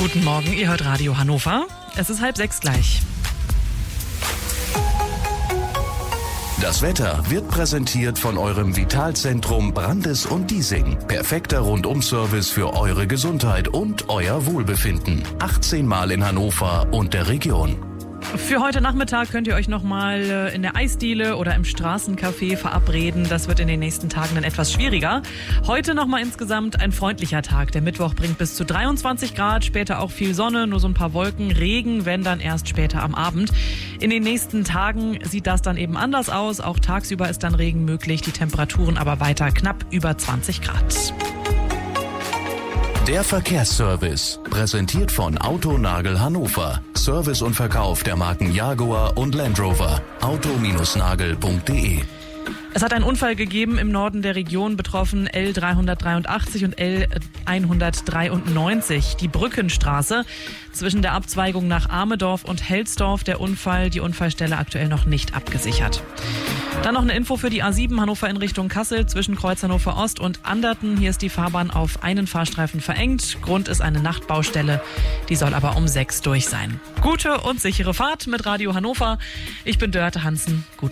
Guten Morgen, ihr hört Radio Hannover. Es ist 5:30 gleich. Das Wetter wird präsentiert von eurem Vitalzentrum Brandes und Diesing. Perfekter Rundum-Service für eure Gesundheit und euer Wohlbefinden. 18 Mal in Hannover und der Region. Für heute Nachmittag könnt ihr euch nochmal in der Eisdiele oder im Straßencafé verabreden. Das wird in den nächsten Tagen dann etwas schwieriger. Heute nochmal insgesamt ein freundlicher Tag. Der Mittwoch bringt bis zu 23 Grad, später auch viel Sonne, nur so ein paar Wolken. Regen, wenn dann erst später am Abend. In den nächsten Tagen sieht das dann eben anders aus. Auch tagsüber ist dann Regen möglich, die Temperaturen aber weiter knapp über 20 Grad. Der Verkehrsservice, präsentiert von Autonagel Hannover. Service und Verkauf der Marken Jaguar und Land Rover. auto-nagel.de. Es hat einen Unfall gegeben im Norden der Region, betroffen L383 und L193, die Brückenstraße zwischen der Abzweigung nach Amedorf und Helsdorf. Der Unfall, die Unfallstelle aktuell noch nicht abgesichert. Dann noch eine Info für die A7 Hannover in Richtung Kassel zwischen Kreuz Hannover Ost und Anderten. Hier ist die Fahrbahn auf einen Fahrstreifen verengt. Grund ist eine Nachtbaustelle. Die soll aber um 6 durch sein. Gute und sichere Fahrt mit Radio Hannover. Ich bin Dörte Hansen. Guten